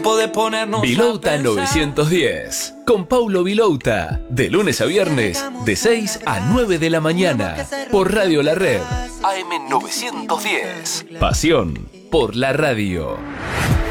Vilouta 910, con Paulo Vilouta, de lunes a viernes, de 6 a 9 de la mañana, por Radio La Red, AM 910. Pasión por la radio.